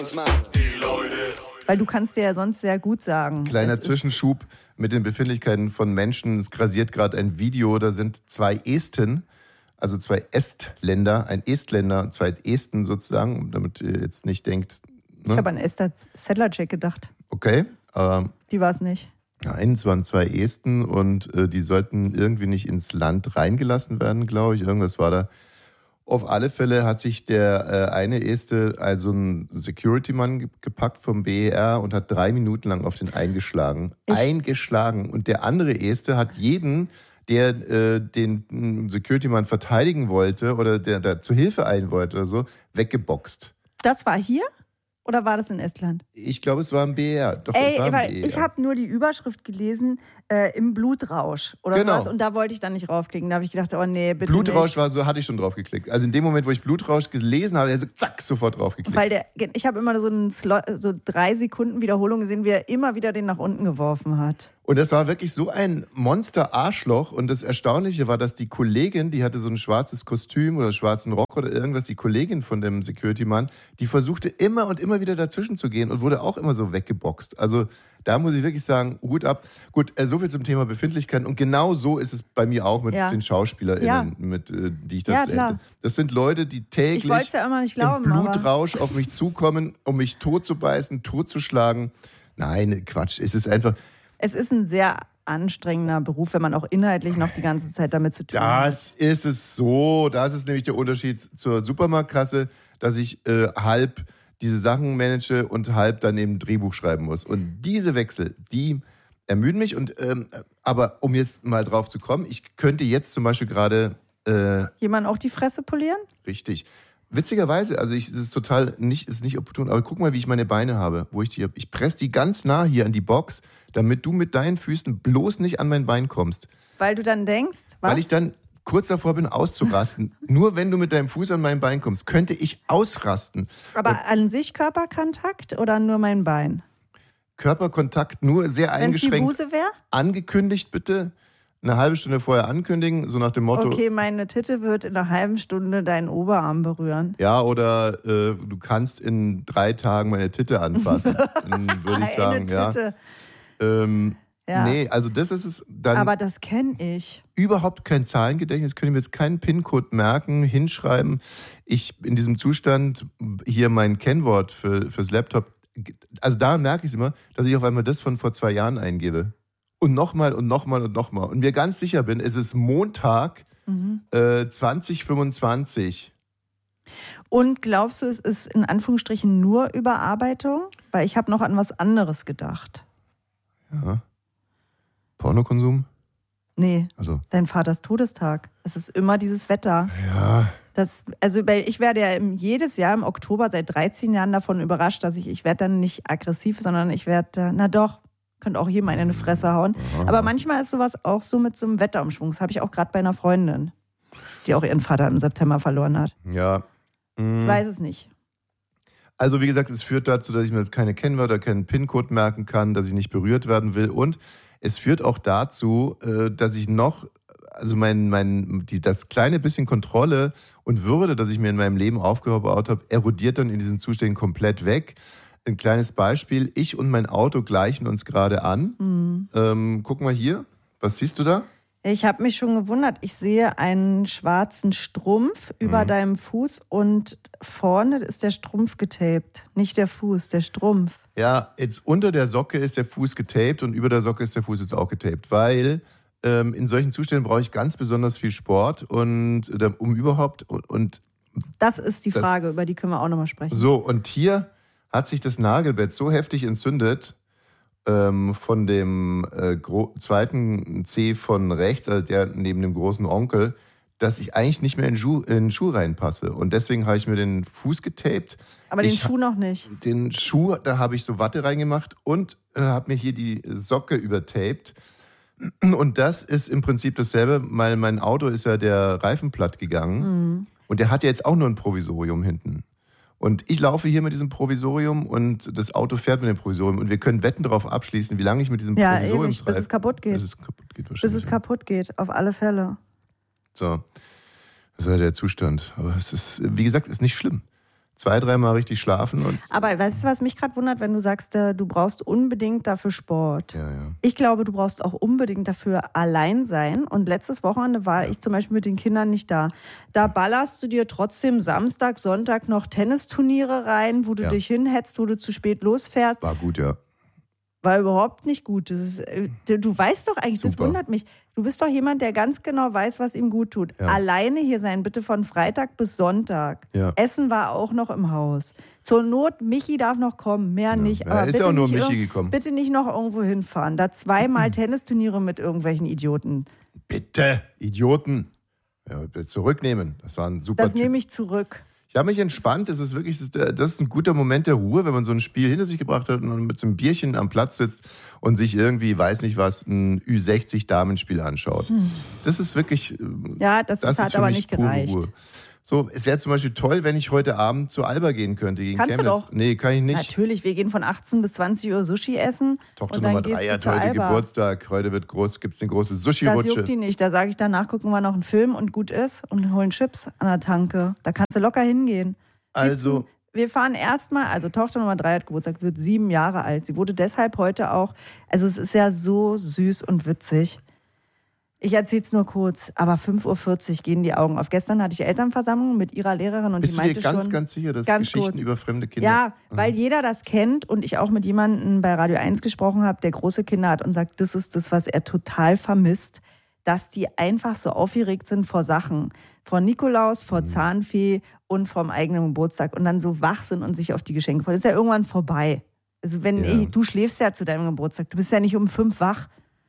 Weil du kannst dir ja sonst sehr gut sagen. Kleiner Zwischenschub mit den Befindlichkeiten von Menschen. Es grasiert gerade ein Video, da sind zwei Esten, also zwei Estländer, ein Estländer und zwei Esten sozusagen, damit ihr jetzt nicht denkt... Ne? Ich habe an Esther Sedlacek gedacht. Okay. Die war es nicht. Nein, es waren zwei Esten und die sollten irgendwie nicht ins Land reingelassen werden, glaube ich. Irgendwas war da. Auf alle Fälle hat sich der eine Este, also ein Security-Mann gepackt vom BER und hat 3 Minuten lang auf den eingeschlagen. Und der andere Este hat jeden, der den Security-Mann verteidigen wollte oder der da zur Hilfe eilen wollte oder so, weggeboxt. Das war hier? Oder war das in Estland? Ich glaube, es war im BER. Doch, es war im BER. Ich habe nur die Überschrift gelesen, im Blutrausch oder sowas. Und da wollte ich dann nicht raufklicken. Da habe ich gedacht, oh nee, bitte Blutrausch nicht. war so, hatte ich schon drauf geklickt. Also in dem Moment, wo ich Blutrausch gelesen habe, also zack, sofort drauf geklickt. Weil ich habe immer so 3 Sekunden Wiederholung gesehen, wie er immer wieder den nach unten geworfen hat. Und das war wirklich so ein Monster-Arschloch. Und das Erstaunliche war, dass die Kollegin, die hatte so ein schwarzes Kostüm oder schwarzen Rock oder irgendwas, die Kollegin von dem Security-Mann, die versuchte immer und immer wieder dazwischen zu gehen und wurde auch immer so weggeboxt. Also da muss ich wirklich sagen, Hut ab. Gut, so viel zum Thema Befindlichkeiten. Und genau so ist es bei mir auch mit den SchauspielerInnen, die ich dazu hätte. Das sind Leute, die täglich im Blutrausch auf mich zukommen, um mich totzubeißen, totzuschlagen. Nein, Quatsch. Es ist einfach... Es ist ein sehr anstrengender Beruf, wenn man auch inhaltlich noch die ganze Zeit damit zu tun hat. Das ist es so. Das ist nämlich der Unterschied zur Supermarktkasse, dass ich halb diese Sachen manage und halb dann eben Drehbuch schreiben muss. Und diese Wechsel, die ermüden mich. Aber um jetzt mal drauf zu kommen, ich könnte jetzt zum Beispiel gerade... Jemand auch die Fresse polieren? Richtig. Witzigerweise, also es ist total nicht opportun, aber guck mal, wie ich meine Beine habe, wo ich die habe. Ich presse die ganz nah hier an die Box, damit du mit deinen Füßen bloß nicht an mein Bein kommst. Weil du dann denkst, was? Weil ich dann kurz davor bin, auszurasten. Nur wenn du mit deinem Fuß an mein Bein kommst, könnte ich ausrasten. Aber an sich Körperkontakt oder nur mein Bein? Körperkontakt nur sehr eingeschränkt. Wenn es die Buse wäre? Angekündigt bitte. Eine halbe Stunde vorher ankündigen, so nach dem Motto... Okay, meine Titte wird in einer halben Stunde deinen Oberarm berühren. Ja, oder du kannst in 3 Tagen meine Titte anfassen. Dann würde ich sagen, Titte. Ja. Nee, also das ist es dann... Aber das kenne ich. Überhaupt kein Zahlengedächtnis, können wir jetzt keinen PIN-Code merken, hinschreiben. Ich in diesem Zustand, hier mein Kennwort fürs Laptop, also da merke ich es immer, dass ich auf einmal das von vor 2 Jahren eingebe. Und nochmal und nochmal und nochmal. Und mir ganz sicher bin, es ist Montag 2025. Und glaubst du, es ist in Anführungsstrichen nur Überarbeitung? Weil ich habe noch an was anderes gedacht. Ja. Pornokonsum? Nee, also. Dein Vaters Todestag. Es ist immer dieses Wetter. Ja. Ich werde ja jedes Jahr im Oktober seit 13 Jahren davon überrascht, dass ich werde dann nicht aggressiv, sondern ich werde, könnte auch jedem eine Fresse hauen. Aber manchmal ist sowas auch so mit so einem Wetterumschwung. Das habe ich auch gerade bei einer Freundin, die auch ihren Vater im September verloren hat. Ja. Ich weiß es nicht. Also wie gesagt, es führt dazu, dass ich mir jetzt keine Kennwörter, keinen PIN-Code merken kann, dass ich nicht berührt werden will. Und es führt auch dazu, dass ich das kleine bisschen Kontrolle und Würde, das ich mir in meinem Leben aufgebaut habe, erodiert dann in diesen Zuständen komplett weg. Ein kleines Beispiel, ich und mein Auto gleichen uns gerade an. Guck mal hier, was siehst du da? Ich habe mich schon gewundert, ich sehe einen schwarzen Strumpf über deinem Fuß und vorne ist der Strumpf getaped. Nicht der Fuß, der Strumpf. Ja, jetzt unter der Socke ist der Fuß getaped und über der Socke ist der Fuß jetzt auch getaped, weil in solchen Zuständen brauche ich ganz besonders viel Sport und um überhaupt... Und das ist die Frage, über die können wir auch nochmal sprechen. So, und hier hat sich das Nagelbett so heftig entzündet von dem zweiten C von rechts, also der neben dem großen Onkel, dass ich eigentlich nicht mehr in den Schuh reinpasse. Und deswegen habe ich mir den Fuß getaped. Aber den Schuh noch nicht. Den Schuh, da habe ich so Watte reingemacht und habe mir hier die Socke übertaped. Und das ist im Prinzip dasselbe, weil mein Auto ist ja der Reifen platt gegangen. Und der hat ja jetzt auch nur ein Provisorium hinten. Und ich laufe hier mit diesem Provisorium und das Auto fährt mit dem Provisorium. Und wir können Wetten darauf abschließen, wie lange ich mit diesem Provisorium ewig, bis es kaputt geht. Bis es kaputt geht wahrscheinlich. Bis es kaputt geht, auf alle Fälle. So, das ist ja der Zustand. Aber es ist, wie gesagt, ist nicht schlimm. 2-3 Mal richtig schlafen. Aber weißt du, was mich gerade wundert, wenn du sagst, du brauchst unbedingt dafür Sport. Ja. Ich glaube, du brauchst auch unbedingt dafür allein sein. Und letztes Wochenende war ich zum Beispiel mit den Kindern nicht da. Da ballerst du dir trotzdem Samstag, Sonntag noch Tennisturniere rein, wo du dich hinhetzt, wo du zu spät losfährst. War gut, ja. War überhaupt nicht gut. Du weißt doch eigentlich, das wundert mich. Du bist doch jemand, der ganz genau weiß, was ihm gut tut. Ja. Alleine hier sein, bitte von Freitag bis Sonntag. Ja. Essen war auch noch im Haus. Zur Not, Michi darf noch kommen, mehr nicht. Aber ist ja auch nur Michi gekommen. Bitte nicht noch irgendwo hinfahren. Da 2-mal Tennisturniere mit irgendwelchen Idioten. Bitte, Idioten. Ja, bitte zurücknehmen. Das war ein super Das nehme ich zurück. Ich habe mich entspannt. Das ist wirklich, das ist ein guter Moment der Ruhe, wenn man so ein Spiel hinter sich gebracht hat und mit so einem Bierchen am Platz sitzt und sich irgendwie, weiß nicht was, ein Ü60-Damenspiel anschaut. Das ist wirklich. Ja, das hat aber nicht gereicht. Ruhe. So, es wäre zum Beispiel toll, wenn ich heute Abend zu Alba gehen könnte. Kannst du doch. Nee, kann ich nicht. Natürlich, wir gehen von 18 bis 20 Uhr Sushi essen. Tochter Nummer 3 hat heute Geburtstag. Heute gibt es eine große Sushi-Rutsche. Das juckt die nicht. Da sage ich danach, gucken wir noch einen Film und gut ist und holen Chips an der Tanke. Da kannst du locker hingehen. Also, wir fahren erstmal, also Tochter Nummer 3 hat Geburtstag, wird 7 Jahre alt. Sie wurde deshalb heute auch, also es ist ja so süß und witzig. Ich erzähle es nur kurz, aber 5:40 Uhr gehen die Augen auf. Gestern hatte ich Elternversammlung mit ihrer Lehrerin und bist die meinte du dir ganz, schon, ganz sicher, dass ganz Geschichten kurz, über fremde Kinder... Ja, weil jeder das kennt und ich auch mit jemandem bei Radio 1 gesprochen habe, der große Kinder hat und sagt, das ist das, was er total vermisst, dass die einfach so aufgeregt sind vor Sachen. Vor Nikolaus, vor Zahnfee und vom eigenen Geburtstag und dann so wach sind und sich auf die Geschenke freuen. Das ist ja irgendwann vorbei. Also du schläfst ja zu deinem Geburtstag, du bist ja nicht um 5 wach.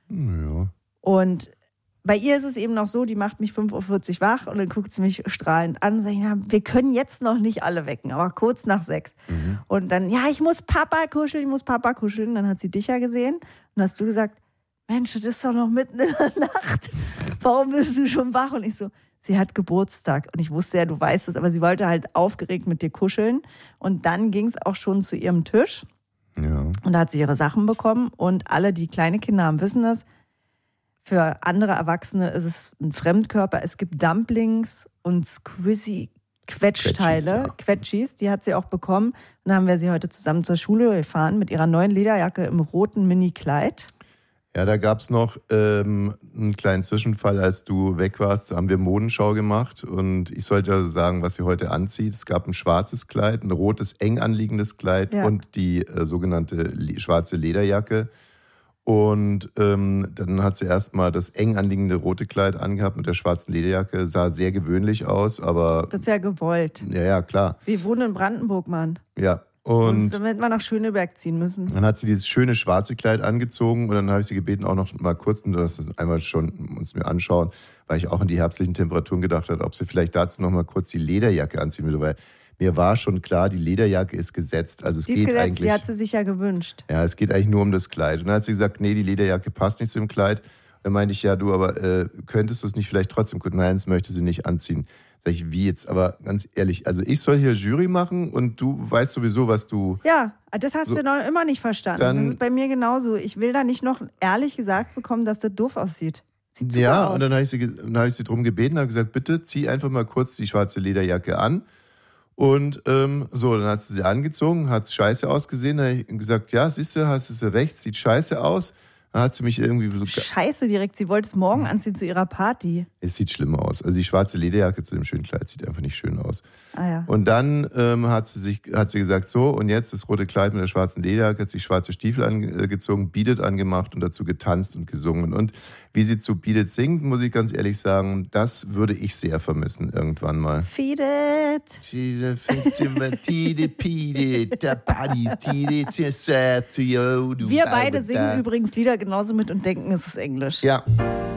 Ja. Und bei ihr ist es eben noch so, die macht mich 5:40 Uhr wach und dann guckt sie mich strahlend an und sagt, ja, wir können jetzt noch nicht alle wecken, aber kurz nach 6. Und dann, ja, ich muss Papa kuscheln. Dann hat sie dich ja gesehen und hast du gesagt, Mensch, das ist doch noch mitten in der Nacht. Warum bist du schon wach? Und ich so, sie hat Geburtstag. Und ich wusste ja, du weißt es, aber sie wollte halt aufgeregt mit dir kuscheln. Und dann ging es auch schon zu ihrem Tisch. Ja. Und da hat sie ihre Sachen bekommen. Und alle, die kleine Kinder haben, wissen es. Für andere Erwachsene ist es ein Fremdkörper. Es gibt Dumplings und Quetschteile, Quetschis, die hat sie auch bekommen. Und dann haben wir sie heute zusammen zur Schule gefahren mit ihrer neuen Lederjacke im roten Mini-Kleid. Ja, da gab es noch einen kleinen Zwischenfall, als du weg warst, haben wir Modenschau gemacht und ich sollte ja sagen, was sie heute anzieht. Es gab ein schwarzes Kleid, ein rotes, eng anliegendes Kleid und die sogenannte schwarze Lederjacke. Und dann hat sie erstmal das eng anliegende rote Kleid angehabt mit der schwarzen Lederjacke. Sah sehr gewöhnlich aus, aber... Das ist ja gewollt. Ja, klar. Wir wohnen in Brandenburg, Mann. Ja. Und damit wir nach Schöneberg ziehen müssen. Dann hat sie dieses schöne schwarze Kleid angezogen und dann habe ich sie gebeten, auch noch mal kurz, und das einmal schon uns mir anschauen, weil ich auch in die herbstlichen Temperaturen gedacht habe, ob sie vielleicht dazu noch mal kurz die Lederjacke anziehen würde, weil mir war schon klar, die Lederjacke ist gesetzt. Also es geht gesetzt, eigentlich. Die hat sie sich ja gewünscht. Ja, es geht eigentlich nur um das Kleid. Und dann hat sie gesagt, nee, die Lederjacke passt nicht zu dem Kleid. Dann meinte ich, ja, du, aber könntest du es nicht vielleicht trotzdem gucken? Nein, das möchte sie nicht anziehen. Sag ich, wie jetzt? Aber ganz ehrlich, also ich soll hier Jury machen und du weißt sowieso, was du... Ja, das hast du noch immer nicht verstanden. Das ist bei mir genauso. Ich will da nicht noch ehrlich gesagt bekommen, dass das doof aussieht. Sieht super aus. Und dann habe ich sie darum gebeten, habe gesagt, bitte zieh einfach mal kurz die schwarze Lederjacke an. Und dann hat sie angezogen, hat scheiße ausgesehen. Dann habe ich gesagt, ja, siehst du, hast du recht, sieht scheiße aus. Dann hat sie mich irgendwie so... Scheiße direkt, sie wollte es morgen anziehen zu ihrer Party. Es sieht schlimm aus. Also die schwarze Lederjacke zu dem schönen Kleid sieht einfach nicht schön aus. Ah ja. Und dann hat sie gesagt, so, und jetzt das rote Kleid mit der schwarzen Lederjacke, hat sich schwarze Stiefel angezogen, Beat It angemacht und dazu getanzt und gesungen. Und wie sie zu Beat It singt, muss ich ganz ehrlich sagen, das würde ich sehr vermissen irgendwann mal. Feed it. Wir beide singen übrigens Lieder genauso mit und denken, es ist Englisch. Ja.